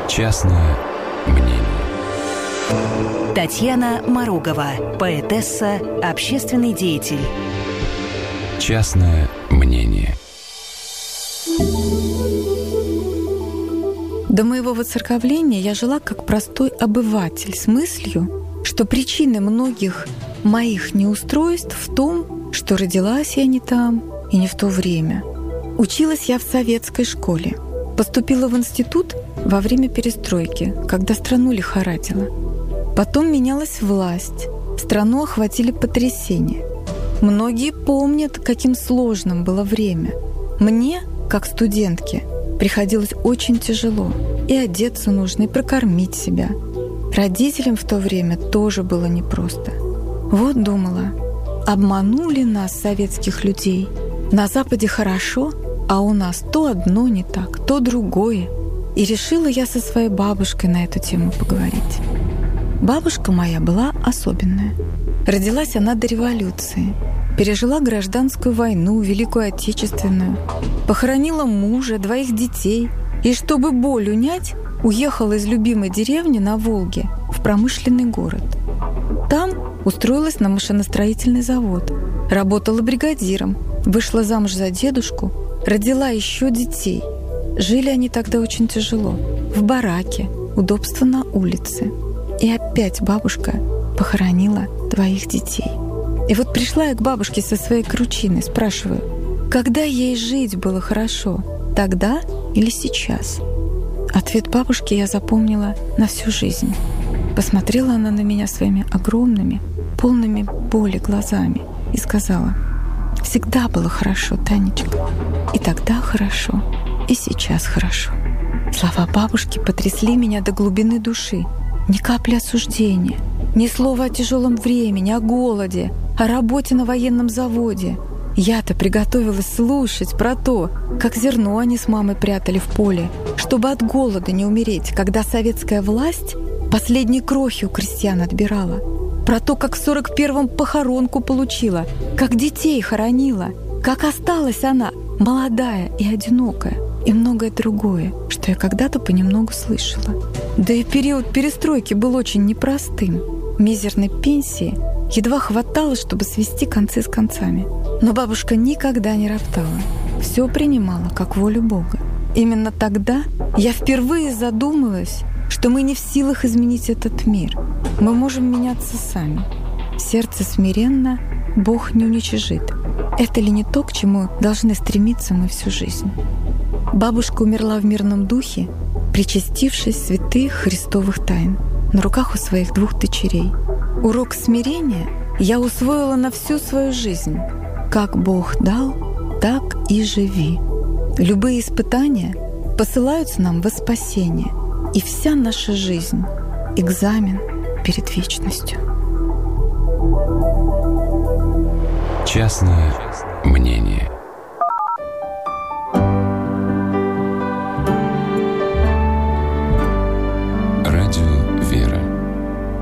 Частное мнение. Татьяна Морогова, поэтесса, общественный деятель. Частное мнение. До моего воцерковления я жила как простой обыватель с мыслью, что причина многих моих неустройств в том, что родилась я не там и не в то время. Училась я в советской школе. Поступила в институт во время перестройки, когда страну лихорадило. Потом менялась власть, страну охватили потрясения. Многие помнят, каким сложным было время. Мне, как студентке, приходилось очень тяжело. И одеться нужно, и прокормить себя. Родителям в то время тоже было непросто. Вот думала, обманули нас, советских людей. На Западе хорошо, а у нас то одно не так, то другое. И решила я со своей бабушкой на эту тему поговорить. Бабушка моя была особенная. Родилась она до революции. Пережила гражданскую войну, Великую Отечественную. Похоронила мужа, 2 детей. И чтобы боль унять, уехала из любимой деревни на Волге в промышленный город. Там устроилась на машиностроительный завод. Работала бригадиром. Вышла замуж за дедушку. Родила еще детей. Жили они тогда очень тяжело. В бараке, удобство на улице. И опять бабушка похоронила 2 детей. И вот пришла я к бабушке со своей кручиной, спрашиваю, когда ей жить было хорошо, тогда или сейчас? Ответ бабушки я запомнила на всю жизнь. Посмотрела она на меня своими огромными, полными боли глазами и сказала, всегда было хорошо, Танечка. И тогда хорошо, и сейчас хорошо. Слова бабушки потрясли меня до глубины души. Ни капли осуждения, ни слова о тяжелом времени, о голоде, о работе на военном заводе. Я-то приготовилась слушать про то, как зерно они с мамой прятали в поле, чтобы от голода не умереть, когда советская власть последние крохи у крестьян отбирала. Про то, как в 41-м похоронку получила, как детей хоронила, как осталась она молодая и одинокая, и многое другое, что я когда-то понемногу слышала. Да и период перестройки был очень непростым. Мизерной пенсии едва хватало, чтобы свести концы с концами. Но бабушка никогда не роптала. Все принимала как волю Бога. Именно тогда я впервые задумалась, что мы не в силах изменить этот мир. Мы можем меняться сами. Сердце смиренно, Бог не уничижит. Это ли не то, к чему должны стремиться мы всю жизнь? Бабушка умерла в мирном духе, причастившись святых христовых тайн на руках у своих 2 дочерей. Урок смирения я усвоила на всю свою жизнь. Как Бог дал, так и живи. Любые испытания посылаются нам во спасение, и вся наша жизнь — экзамен перед вечностью. Частное мнение.